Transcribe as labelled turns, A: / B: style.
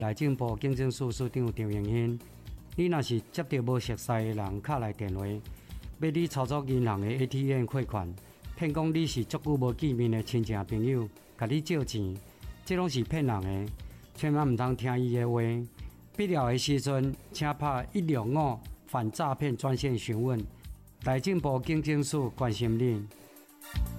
A: 内政部警政署署长张荣兴，你若是接到无熟悉的人敲来电话，要你操作银行的 ATM 汇款，骗讲你是足久无见面的亲戚朋友，甲你借钱，这拢是骗人的，千万唔通听伊的话。必要的时阵，请打165反诈骗专线询问。内政部警政署关心你。